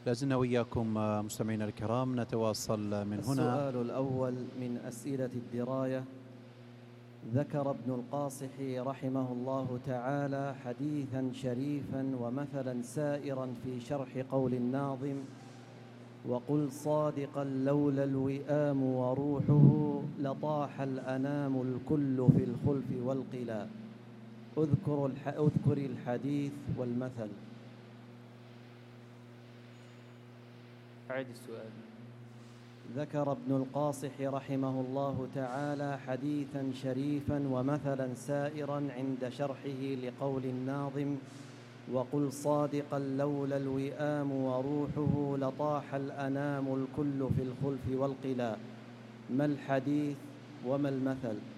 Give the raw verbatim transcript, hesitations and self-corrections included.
لازلنا وإياكم مستمعينا الكرام نتواصل من هنا. السؤال الأول من أسئلة الدراية: ذكر ابن القاصح رحمه الله تعالى حديثا شريفا ومثلا سائرا في شرح قول الناظم: وقل صادقا لولا الوئام وروحه لطاح الأنام الكل في الخلف والقلا. اذكر, الح... اذكر الحديث والمثل. أعد السؤال. ذكر ابن القاصح رحمه الله تعالى حديثا شريفا ومثلا سائرا عند شرحه لقول الناظم: وقل صادقا لولا الوئام وروحه لطاح الأنام الكل في الخلف والقلا. ما الحديث وما المثل؟